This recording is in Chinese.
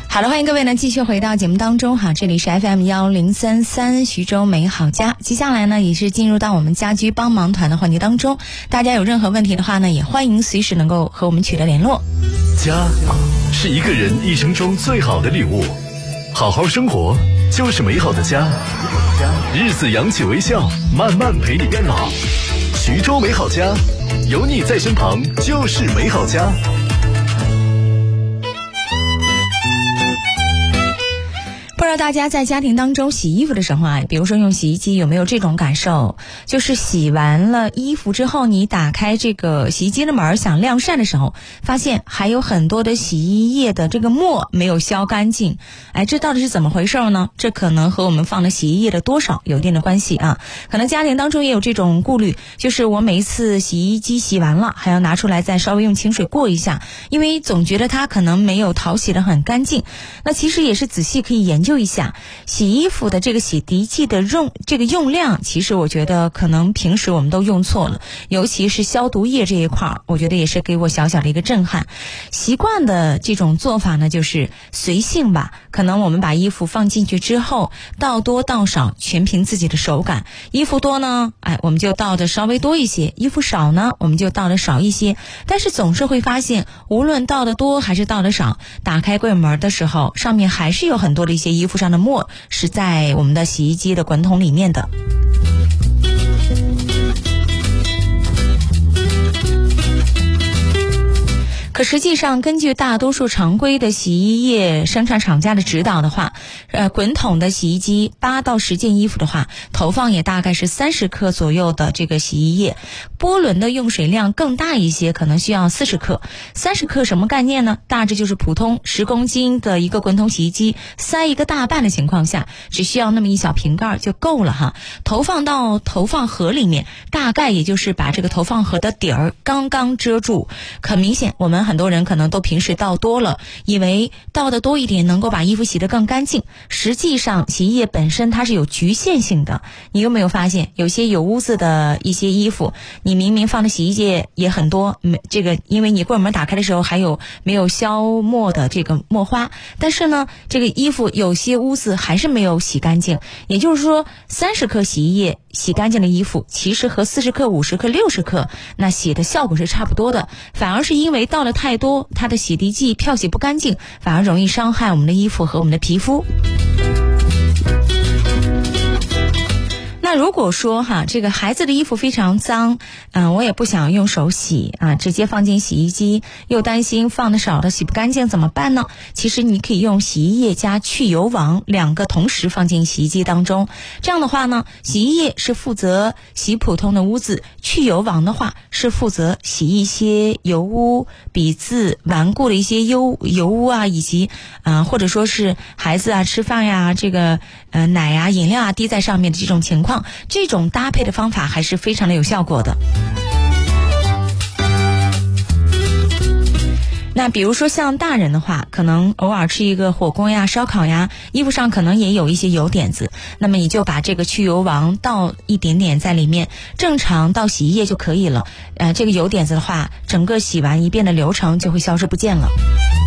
好了，欢迎各位呢继续回到节目当中哈，这里是 FM1033 徐州美好家。接下来呢也是进入到我们家居帮忙团的环节当中，大家有任何问题的话呢，也欢迎随时能够和我们取得联络。 家是一个人一生中最好的礼物，好好生活就是美好的家，日子扬起微笑，慢慢陪你变老。徐州美好家，有你在身旁就是美好家。 不知道大家在家庭当中洗衣服的时候啊，比如说用洗衣机，有没有这种感受，就是洗完了衣服之后，你打开这个洗衣机的门想晾晒的时候，发现还有很多的洗衣液的这个沫没有消干净。这到底是怎么回事呢？这可能和我们放的洗衣液的多少有一定的关系啊。可能家庭当中也有这种顾虑，就是我每一次洗衣机洗完了还要拿出来再稍微用清水过一下，因为总觉得它可能没有淘洗得很干净。那其实也是仔细可以研究一下洗衣服的这个洗涤剂的用量，其实我觉得可能平时我们都用错了，尤其是消毒液这一块，我觉得也是给我小小的一个震撼。习惯的这种做法呢，就是随性吧，可能我们把衣服放进去之后，倒多倒少全凭自己的手感。衣服多呢，我们就倒的稍微多一些，衣服少呢，我们就倒的少一些。但是总是会发现，无论倒的多还是倒的少，打开柜门的时候，上面还是有很多的一些衣服上的沫是在我们的洗衣机的滚筒里面的。可实际上根据大多数常规的洗衣液生产厂家的指导的话，滚筒的洗衣机8到10件衣服的话，投放也大概是30克左右的这个洗衣液。波轮的用水量更大一些，可能需要40克。30克什么概念呢？大致就是普通10公斤的一个滚筒洗衣机塞一个大半的情况下，只需要那么一小瓶盖就够了哈。投放到投放盒里面，大概也就是把这个投放盒的底儿刚刚遮住。很明显，我们很多人可能都平时倒多了，以为倒的多一点能够把衣服洗得更干净。实际上洗衣液本身它是有局限性的。你有没有发现有些有污渍的一些衣服，你明明放的洗衣液也很多，因为你柜门打开的时候还有没有消沫的这个沫花，但是呢这个衣服有些污渍还是没有洗干净。也就是说30克洗衣液洗干净的衣服，其实和40克、50克、60克那洗的效果是差不多的，反而是因为倒了太多，它的洗涤剂漂洗不干净，反而容易伤害我们的衣服和我们的皮肤。那如果说这个孩子的衣服非常脏，我也不想用手洗直接放进洗衣机，又担心放的少的洗不干净怎么办呢？其实你可以用洗衣液加去油王2个同时放进洗衣机当中。这样的话呢，洗衣液是负责洗普通的污渍，去油王的话是负责洗一些油污、笔渍、顽固的一些油污啊，以及或者说是孩子吃饭呀，这个奶呀、饮料滴在上面的这种情况。这种搭配的方法还是非常的有效果的。那比如说像大人的话，可能偶尔吃一个火锅呀、烧烤呀，衣服上可能也有一些油点子，那么你就把这个去油王倒一点点在里面，正常倒洗衣液就可以了。这个油点子的话，整个洗完一遍的流程就会消失不见了。